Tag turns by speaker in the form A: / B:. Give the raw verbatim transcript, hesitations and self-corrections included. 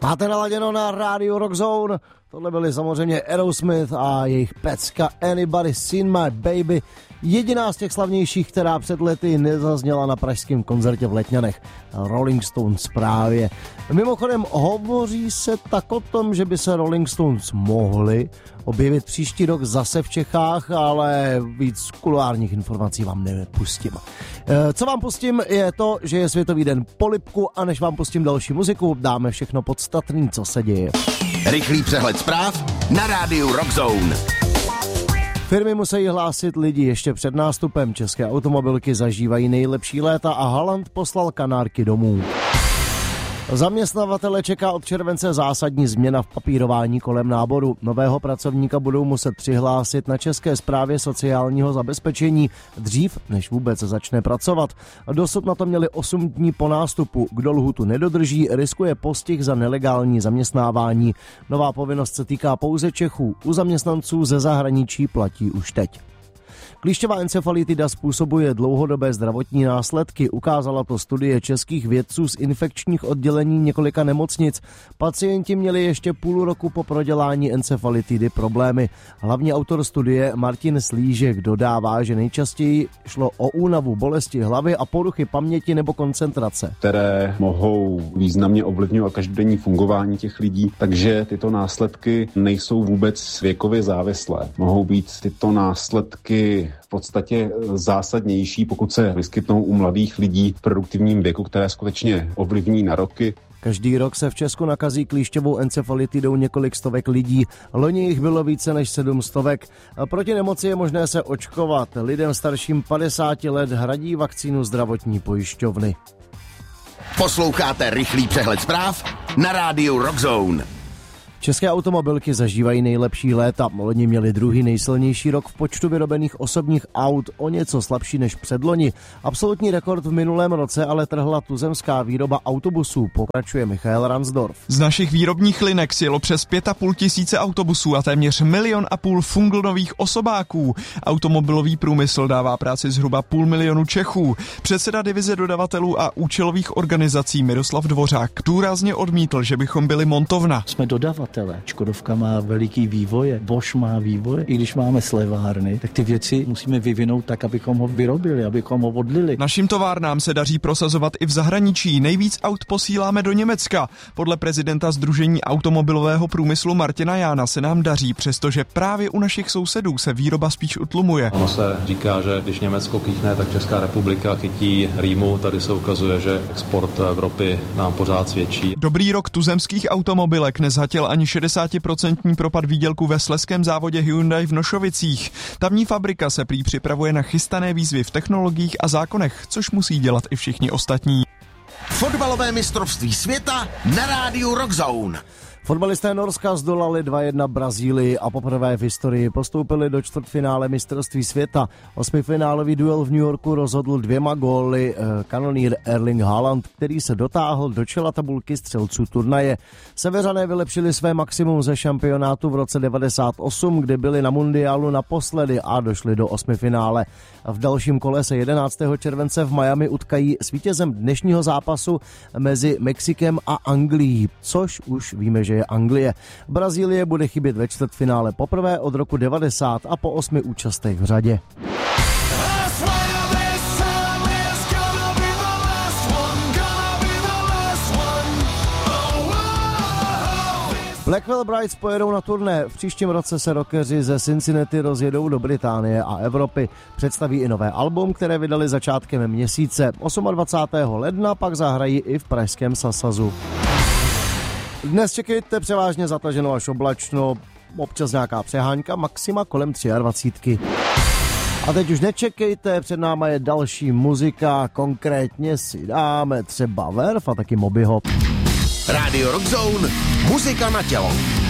A: Máte naladěno na rádiu Rockzone. Tohle byli samozřejmě Aerosmith a jejich pecka Anybody Seen My Baby. Jediná z těch slavnějších, která před lety nezazněla na pražském koncertě v Letňanech. Rolling Stones právě. Mimochodem hovoří se tak o tom, že by se Rolling Stones mohli objevit příští rok zase v Čechách, ale víc kuloárních informací vám nepustím. Co vám pustím je to, že je Světový den polibku a než vám pustím další muziku, dáme všechno podstatný, co se děje.
B: Rychlý přehled zpráv na rádiu Rockzone.
A: Firmy musí hlásit lidi ještě před nástupem. České automobilky zažívají nejlepší léta a Haland poslal Kanárky domů. Zaměstnavatele čeká od července zásadní změna v papírování kolem náboru. Nového pracovníka budou muset přihlásit na České správě sociálního zabezpečení dřív, než vůbec začne pracovat. Dosud na to měli osm dní po nástupu. Kdo lhůtu nedodrží, riskuje postih za nelegální zaměstnávání. Nová povinnost se týká pouze Čechů. U zaměstnanců ze zahraničí platí už teď. Klíšťová encefalitida způsobuje dlouhodobé zdravotní následky, ukázala to studie českých vědců z infekčních oddělení několika nemocnic. Pacienti měli ještě půl roku po prodělání encefalitidy problémy. Hlavní autor studie Martin Slížek dodává, že nejčastěji šlo o únavu, bolesti hlavy a poruchy paměti nebo koncentrace,
C: které mohou významně ovlivňovat každodenní fungování těch lidí, takže tyto následky nejsou vůbec věkově závislé. Mohou být tyto následky v podstatě zásadnější, pokud se vyskytnou u mladých lidí v produktivním věku, které skutečně ovlivní na roky.
A: Každý rok se v Česku nakazí klíšťovou encefalitidou několik stovek lidí. Loni jich bylo více než sedm stovek. Proti nemoci je možné se očkovat. Lidem starším padesáti let hradí vakcínu zdravotní pojišťovny.
B: Posloucháte rychlý přehled zpráv na rádiu Rockzone.
A: České automobilky zažívají nejlepší léta. Loni měli druhý nejsilnější rok v počtu vyrobených osobních aut, o něco slabší než předloni. Absolutní rekord v minulém roce ale trhla tuzemská výroba autobusů, pokračuje Michael Ransdorf.
D: Z našich výrobních linek sjelo přes pět a půl tisíce autobusů a téměř milion a půl funglnových osobáků. Automobilový průmysl dává práci zhruba půl milionu Čechů. Předseda divize dodavatelů a účelových organizací Miroslav Dvořák důrazně odmítl, že bychom byli montovna.
E: Jsme dodavat. Škodovka má veliký vývoje, Bosch má vývoje. I když máme slevárny, tak ty věci musíme vyvinout tak, abychom ho vyrobili, abychom ho odlili.
D: Našim továrnám se daří prosazovat i v zahraničí. Nejvíc aut posíláme do Německa. Podle prezidenta Sdružení automobilového průmyslu Martina Jána se nám daří, přestože právě u našich sousedů se výroba spíš utlumuje.
F: Ono se říká, že když Německo kýchne, tak Česká republika chytí rýmu. Tady se ukazuje, že export Evropy nám pořád svědčí.
D: Dobrý rok tuzemských automobilek nezhatil ani šedesátiprocentní propad výdělku ve slezském závodě Hyundai v Nošovicích. Tamní fabrika se prý připravuje na chystané výzvy v technologiích a zákonech, což musí dělat i všichni ostatní.
B: Fotbalové mistrovství světa na rádiu Rockzone.
A: Fotbalisté Norska zdolali dva jedna Brazílii a poprvé v historii postoupili do čtvrtfinále mistrovství světa. Osmifinálový duel v New Yorku rozhodl dvěma góly kanonýr Erling Haaland, který se dotáhl do čela tabulky střelců turnaje. Severané vylepšili své maximum ze šampionátu v roce devadesát osm, kdy byli na mundiálu naposledy a došli do osmifinále. V dalším kole se jedenáctého července v Miami utkají s vítězem dnešního zápasu mezi Mexikem a Anglií, což už víme, že je Anglie. Brazílie bude chybět ve čtvrtfinále poprvé od roku devadesát a po osmi účastech v řadě. Blackwell Brides pojedou na turné. V příštím roce se rockeři ze Cincinnati rozjedou do Británie a Evropy. Představí i nové album, které vydali začátkem měsíce. dvacátého osmého ledna pak zahrají i v pražském Sasazu. Dnes čekejte převážně zataženo až oblačno, občas nějaká přehánka, maxima kolem dvacet tři. A teď už nečekejte, před náma je další muzika, konkrétně si dáme třeba Verve a taky Mobyho.
B: Radio Rockzone, muzika na tělo.